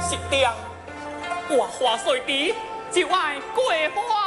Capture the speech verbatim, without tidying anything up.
是定，我花水滴就爱桂花。